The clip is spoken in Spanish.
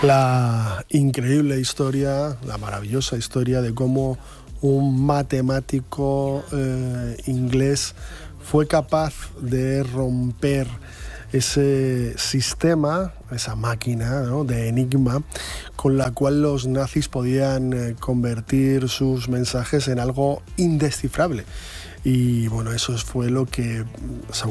La increíble historia, la maravillosa historia de cómo un matemático inglés fue capaz de romper ese sistema, esa máquina, ¿no?, de enigma, con la cual los nazis podían convertir sus mensajes en algo indescifrable. Y bueno, eso fue lo que